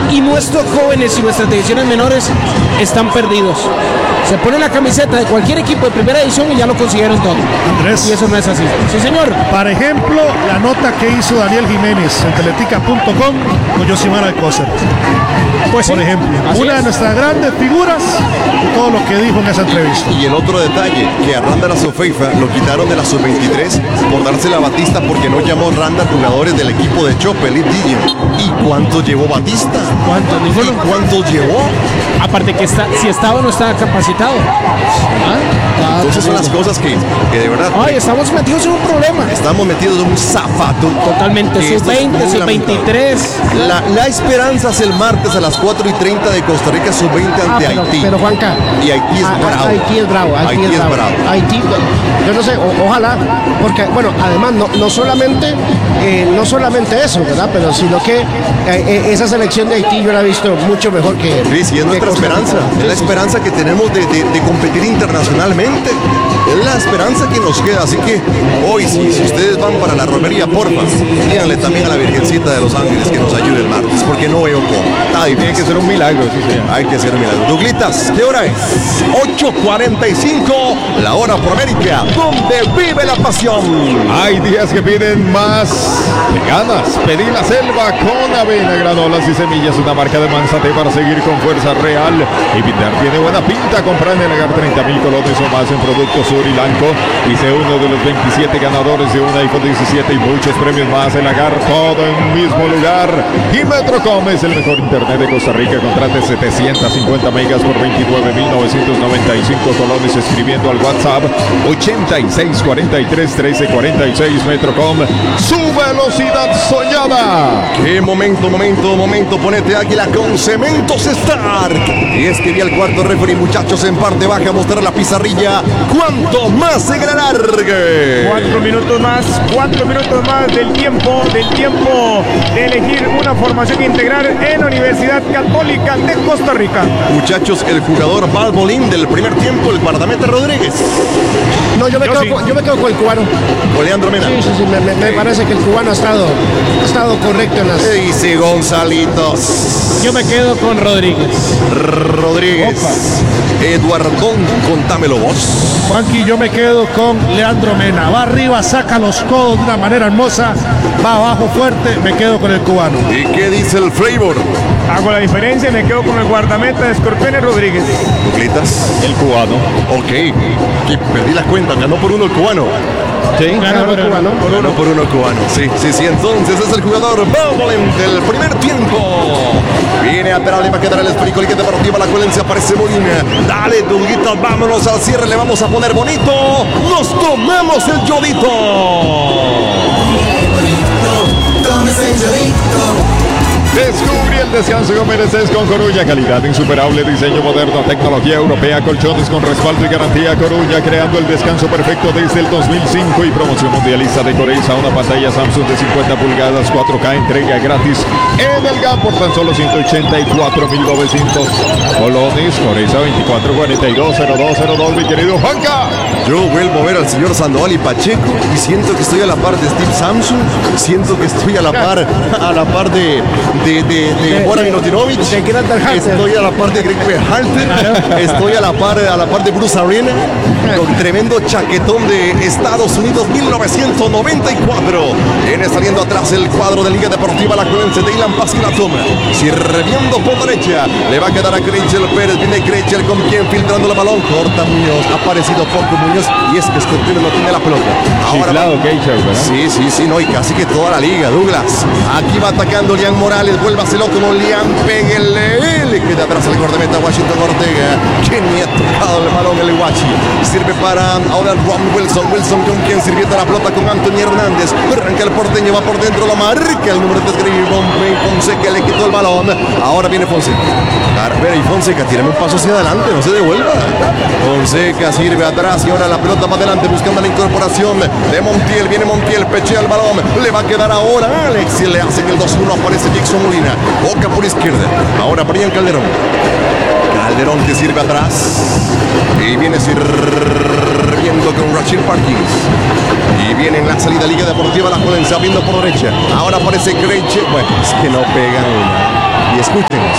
y nuestros jóvenes y nuestras divisiones menores están perdidos. Se pone la camiseta de cualquier equipo de primera edición y ya lo consiguieron todo. Andrés. Y eso no es así. Sí, señor. Por ejemplo, la nota que hizo Daniel Jiménez en teletica.com con Yosimar Alcócer. Pues sí, por ejemplo, así una de es. nuestras grandes figuras y todo lo que dijo en esa entrevista. Y el otro detalle, que a Randall Azofeifa lo quitaron de la sub-23 por dársela a Batista porque no llamó Randall jugadores del equipo de Chope, Elite Digim. ¿Y cuánto llevó Batista? ¿Cuánto? ¿Y Ninguno. cuánto llevó? Aparte que si estaba o no estaba capacitado. Entonces son las cosas que de verdad Ay, estamos metidos en un problema. estamos metidos en un zapato. Totalmente, Que esto es sub-20, muy sub-23. La esperanza es el martes a las 4:30 de Costa Rica sub-20 ante Haití. Pero Juanca, Y Haití es bravo. Haití es bravo. Haití es bravo. Haití, yo no sé, ojalá, porque bueno, además no solamente eso, ¿verdad? Pero sino que esa selección de Haití yo la he visto mucho mejor que. Luis, y es nuestra Costa Rica. esperanza. Es la esperanza que tenemos de competir internacionalmente. Es la esperanza que nos queda. Así que hoy, si ustedes van para la romería, porfa, díganle también a la Virgencita de los Ángeles que nos ayude el martes, porque no veo cómo. Está difícil. Tiene que ser un milagro, sí, señor. Hay que hacer un milagro. Douglas, ¿qué hora es? 8:45, la hora por América, donde vive la pasión. Hay días que piden más ganas. Pedí la selva con avena, granolas y semillas, una marca de Manzate para seguir con fuerza real. Y Pintar tiene buena pinta. Comprar en el Lagar 30,000 colones o más en productos Sur y Lanco. Y sé uno de los 27 ganadores de un iPhone 17 y muchos premios más. El Lagar, todo en un mismo lugar. Y Metrocom es el mejor internet de Costa Rica. Contrate 750 megas por 29,995 colones escribiendo al WhatsApp 86431346. Metrocom, su velocidad soñada. ¡Qué momento! Ponete Águila con Cementos Stark. Y es que vi al cuarto referee, muchachos, en parte baja a mostrar la pizarrilla. ¿Cuánto más se alargue? 4 minutos más del tiempo de elegir una formación integral en la Universidad Católica de Costa Rica. Muchachos, el jugador Balbolín del primer tiempo, el guardameta Rodríguez. No, yo me quedo con el cubano. Con Leandro Mena. Sí, me parece que el cubano ha estado correcto en las. Dice Gonzalitos. Yo me quedo con Rodríguez. Eduardón, contámelo vos. Juanqui, yo me quedo con Leandro Mena. Va arriba, saca los codos de una manera hermosa. Va abajo fuerte, me quedo con el cubano. ¿Y qué dice el Flavor? Hago la diferencia y me quedo con el guardameta de Escorpiones Rodríguez. Douglas. El cubano. Ok. Que perdí la cuenta, ganó por uno el cubano. Sí, Ganó por cubano. Ganó por uno el cubano. Sí. Entonces es el jugador Balbolín del primer tiempo. Viene a esperar, le va a quedar el esférico, Liga Deportiva, la cualencia aparece Molina. Dale, Duguito, vámonos al cierre, le vamos a poner bonito. Nos tomamos el yodito. Descubre el descanso que mereces con Coruña. Calidad insuperable, diseño moderno, tecnología europea, colchones con respaldo y garantía. Coruña, creando el descanso perfecto desde el 2005 y promoción mundialista de Coreza. Una pantalla Samsung de 50 pulgadas, 4K, entrega gratis en el GAM por tan solo 184,900 colones. Coreza 24420202, mi querido Juanca. Yo vuelvo a ver al señor Sandoval y Pacheco y siento que estoy a la par de Steve Samsung, siento que estoy a la par de Bora Milutinovic, estoy a la par de Greg Berhalter, estoy a la par de Bruce Arena, con tremendo chaquetón de Estados Unidos 1994. Viene saliendo atrás el cuadro de Liga Deportiva La Cuenca de Ilan Paz que la toma, sirviendo por derecha, le va a quedar a Creichel Pérez, viene Creichel con quien filtrando el balón, corta Muñoz, ha aparecido poco Muñoz y es que Escorpiones no tiene la pelota. Chiflado Keisha, ¿verdad? Sí, no, y casi que toda la liga, Douglas. Aquí va atacando Lian Morales, vuélvaselo como Lian, péguele, le queda atrás el guardameta Washington Ortega, que ni ha tocado el balón el Guachi. Sirve para ahora Ron Wilson con quien sirviendo la pelota con Anthony Hernández. Arranca el porteño, va por dentro, lo marca el número 3 Fonseca, le quitó el balón. Ahora viene Fonseca. Carvera y Fonseca, tiran un paso hacia adelante, no se devuelva. Fonseca sirve atrás y ahora la pelota va adelante buscando la incorporación de Montiel. Viene Montiel, pechea el balón, le va a quedar ahora Alex y le hace que el 2-1 aparece Jackson Molina. Boca por izquierda. Ahora Brian Calderón que sirve atrás y viene sirviendo con Rachel Parkins y viene en la salida Liga Deportiva La Juelense abriendo por derecha. Ahora aparece Creiche. Bueno, es que no pegan una. Y escúchenos.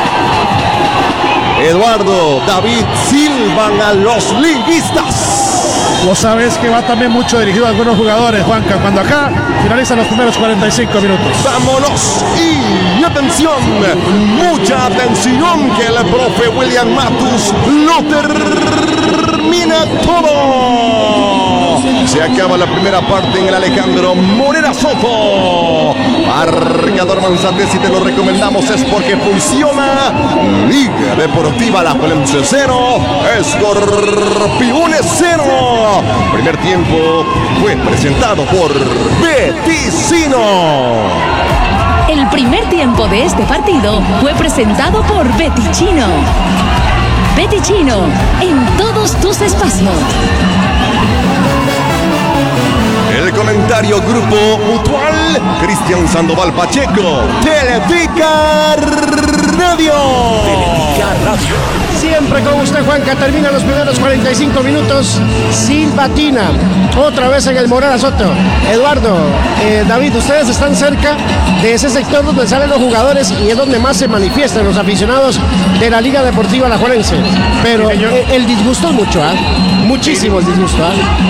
Eduardo, David silban a los liguistas. Vos sabés que va también mucho dirigido a algunos jugadores, Juanca, cuando acá finalizan los primeros 45 minutos. ¡Vámonos! Y atención, mucha atención, que el profe William Matus lo termina todo. Se acaba la primera parte en el Alejandro Morera Soto. Marcador Manzate, si te lo recomendamos es porque funciona. Liga Deportiva Alajuelense 0, Escorpiones 0. Primer tiempo fue presentado por Beticino. El primer tiempo de este partido fue presentado por Beticino. Beticino, en todos tus espacios. El comentario Grupo Mutual, Cristian Sandoval Pacheco, Teletica Radio. Teletica Radio. Siempre con usted, Juanca. Terminan los primeros 45 minutos. Silvatina, otra vez en el Morera Soto. Eduardo, David, ustedes están cerca de ese sector donde salen los jugadores y es donde más se manifiestan los aficionados de la Liga Deportiva Alajuelense. Pero sí, el disgusto es mucho, muchísimo el disgusto.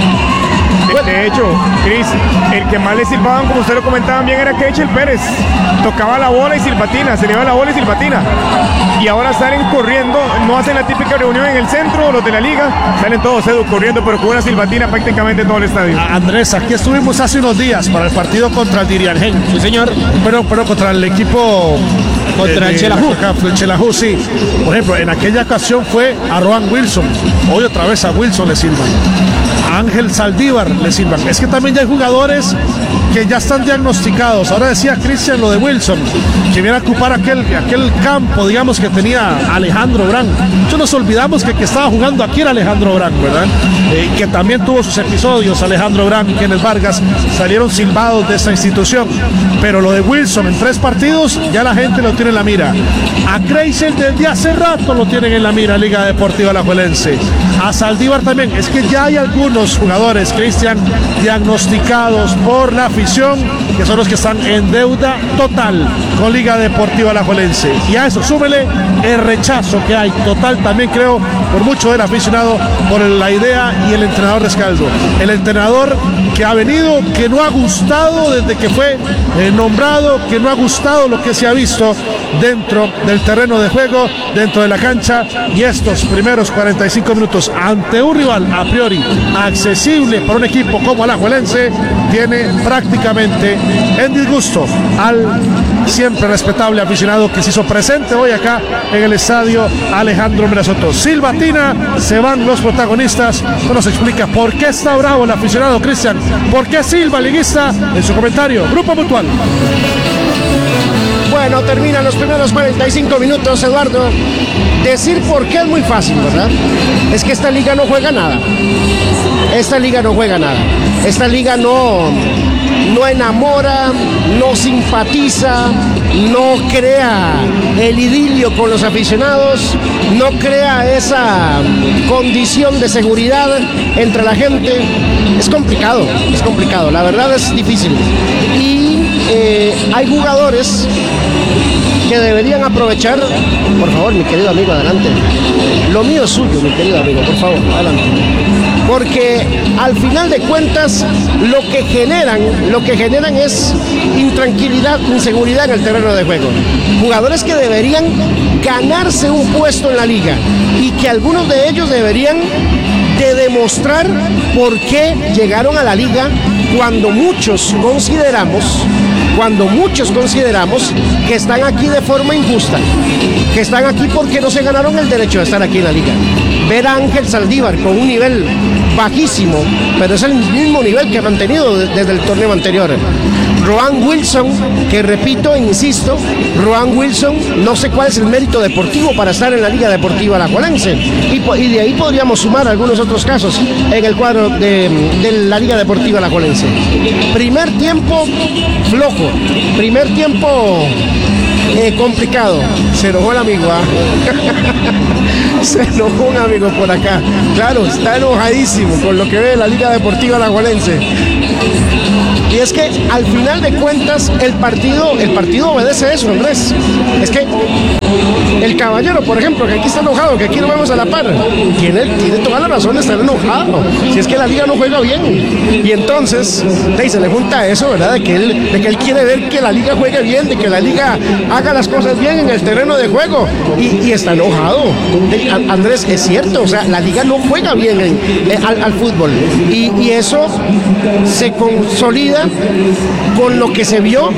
De hecho, Cris, el que más le silbaban, como usted lo comentaba bien, era Keichel Pérez. Tocaba la bola y silbatina, se le iba la bola y silbatina. Y ahora salen corriendo, no hacen la típica reunión en el centro, los de la liga, salen todos corriendo, pero con una silbatina prácticamente todo el estadio. Andrés, aquí estuvimos hace unos días para el partido contra el Diriangén. Sí, señor. Pero contra el equipo... Contra el Chelajú. El Chelajú, sí. Por ejemplo, en aquella ocasión fue a Roan Wilson. Hoy otra vez a Wilson le silban. A Ángel Saldívar le silban. Es que también ya hay jugadores que ya están diagnosticados. Ahora decía Cristian lo de Wilson, que viene a ocupar aquel campo, digamos, que tenía Alejandro Brand. Muchos nos olvidamos que estaba jugando aquí era Alejandro Brand, ¿verdad? Que también tuvo sus episodios, Alejandro Brand y Kenneth Vargas salieron silbados de esa institución. Pero lo de Wilson en 3 partidos, ya la gente lo tiene en la mira. A Kreisel desde hace rato lo tienen en la mira, Liga Deportiva Alajuelense. A Saldívar también. Es que ya hay algunos jugadores, Cristian, diagnosticados por la afición, que son los que están en deuda total con Liga Deportiva Alajuelense. Y a eso súmele el rechazo que hay total, también creo, por mucho del aficionado, por la idea y el entrenador Rescaldo. El entrenador que ha venido, que no ha gustado desde que fue nombrado, que no ha gustado lo que se ha visto dentro del terreno de juego, dentro de la cancha, y estos primeros 45 minutos ante un rival a priori accesible para un equipo como Alajuelense, tiene prácticamente en disgusto al siempre respetable aficionado que se hizo presente hoy acá en el estadio Alejandro Morera Soto. Silbatina, se van los protagonistas. No nos explica por qué está bravo el aficionado, Cristian, por qué silba liguista en su comentario. Grupo Mutual. Bueno, terminan los primeros 45 minutos, Eduardo. Decir por qué es muy fácil, ¿verdad? Es que esta liga no juega nada. Esta liga no juega nada. Esta liga no enamora, no simpatiza, no crea el idilio con los aficionados, no crea esa condición de seguridad entre la gente. Es complicado, la verdad es difícil. Y hay jugadores que deberían aprovechar. Por favor, mi querido amigo, adelante. Lo mío es suyo, mi querido amigo, por favor, adelante. Porque al final de cuentas lo que generan es intranquilidad, inseguridad en el terreno de juego. Jugadores que deberían ganarse un puesto en la liga y que algunos de ellos deberían de demostrar por qué llegaron a la liga cuando muchos consideramos que están aquí de forma injusta, que están aquí porque no se ganaron el derecho de estar aquí en la liga. Ver a Ángel Saldívar con un nivel bajísimo, pero es el mismo nivel que ha mantenido desde el torneo anterior. Roan Wilson, que repito e insisto, Roan Wilson, no sé cuál es el mérito deportivo para estar en la Liga Deportiva Alajuelense, y de ahí podríamos sumar algunos otros casos en el cuadro de la Liga Deportiva Alajuelense. Primer tiempo flojo, primer tiempo complicado. Se enojó el amigo, Se enojó un amigo por acá. Claro, está enojadísimo con lo que ve la Liga Deportiva Alajuelense. Y es que al final de cuentas el partido obedece eso, Andrés. Es que el caballero, por ejemplo, que aquí está enojado, que aquí lo vemos a la par, tiene toda la razón de estar enojado. Si es que la liga no juega bien. Y entonces, se le junta eso, ¿verdad? De que él quiere ver que la liga juegue bien, de que la liga haga las cosas bien en el terreno de juego. Y está enojado. Andrés, es cierto, o sea, la liga no juega bien al fútbol. Y eso se consolida con lo que se vio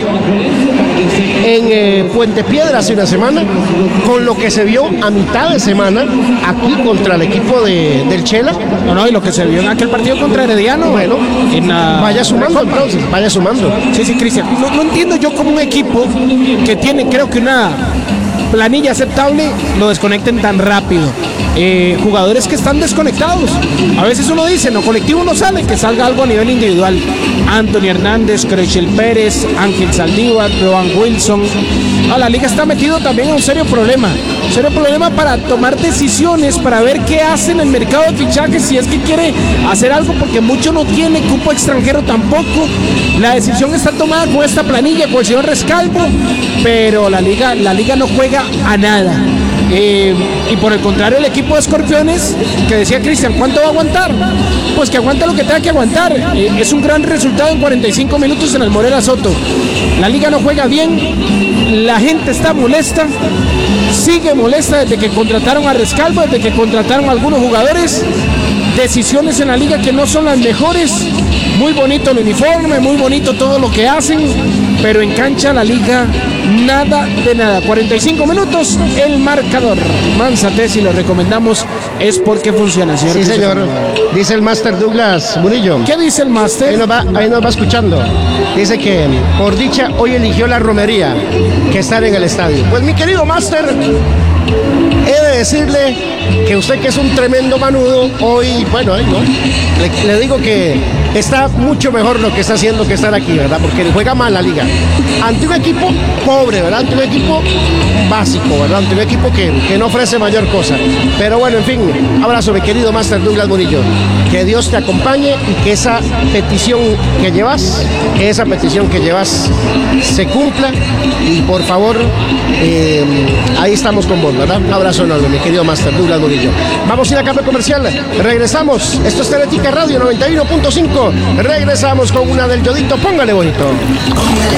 en Puente Piedra hace una semana, con lo que se vio a mitad de semana aquí contra el equipo del Chela. No, y lo que se vio en aquel partido contra Herediano. Bueno, vaya sumando entonces, vaya sumando. Sí, Cristian. No entiendo yo como un equipo que tiene, creo que una planilla aceptable, lo desconecten tan rápido. Jugadores que están desconectados. A veces uno dice, no, colectivo no sale, que salga algo a nivel individual. Anthony Hernández, Crechel Pérez, Ángel Saldívar, Rowan Wilson. La liga está metido también en un serio problema para tomar decisiones, para ver qué hace en el mercado de fichajes, si es que quiere hacer algo, porque mucho no tiene, cupo extranjero tampoco. La decisión está tomada con esta planilla, con el señor Rescalvo, pero la liga no juega a nada. Y por el contrario, el equipo de Escorpiones, que decía Cristian, ¿cuánto va a aguantar? Pues que aguante lo que tenga que aguantar. Es un gran resultado en 45 minutos en el Morera Soto. La liga no juega bien, la gente está molesta, sigue molesta desde que contrataron a Rescalvo, desde que contrataron a algunos jugadores. Decisiones en la liga que no son las mejores. Muy bonito el uniforme, muy bonito todo lo que hacen, pero en cancha la liga nada de nada. 45 minutos el marcador. Manzate, si lo recomendamos es porque funciona, señor. Sí, señor. Dice el máster Douglas Murillo. ¿Qué dice el máster? Ahí nos va escuchando. Dice que por dicha hoy eligió la romería que estar en el estadio. Pues mi querido máster, he de decirle que usted, que es un tremendo manudo, hoy, bueno, ¿no? Le digo que está mucho mejor lo que está haciendo que estar aquí, ¿verdad? Porque juega mal la liga. Ante un equipo pobre, ¿verdad? Ante un equipo básico, ¿verdad? Ante un equipo que no ofrece mayor cosa. Pero bueno, en fin, abrazo, mi querido máster Douglas Murillo. Que Dios te acompañe y que esa petición que llevas se cumpla. Y por favor, ahí estamos con vos, ¿verdad? Un abrazo enorme, mi querido máster Douglas Murillo. Vamos a ir a cambio comercial. Regresamos. Esto es Teletica Radio 91.5. Regresamos con una del Yodito. Póngale bonito.